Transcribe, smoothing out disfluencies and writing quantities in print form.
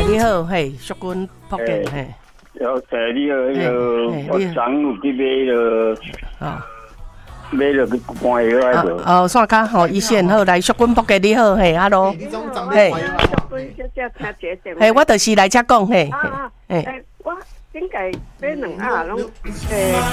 你好，嘿，淑君福建，嘿。 要你好，我昨有去买了，买了去关药来着。 哦，线卡吼，一线好，来淑君福建你好，嘿，hello，嘿，嘿，我就是来遮讲，嘿， 我应该买2盒拢